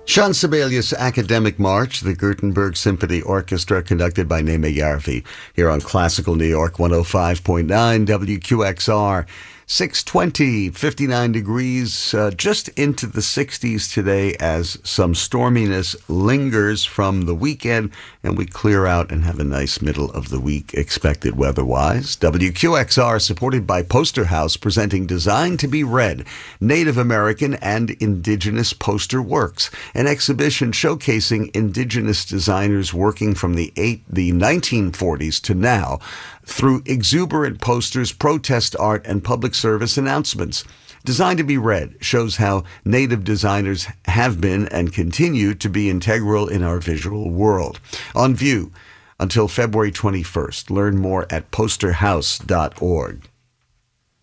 Sean Sibelius Academic March, the Gutenberg Symphony Orchestra, conducted by Naima Yarvi, here on Classical New York 105.9 WQXR. 620, 59 degrees, just into the 60s today as some storminess lingers from the weekend, and we clear out and have a nice middle of the week expected weather-wise. WQXR, supported by Poster House, presenting Designed to be Read, Native American and Indigenous Poster Works, an exhibition showcasing Indigenous designers working from the 1940s to now, through exuberant posters, protest art, and public service announcements. Designed to be Read shows how Native designers have been and continue to be integral in our visual world. On view until February 21st. Learn more at posterhouse.org.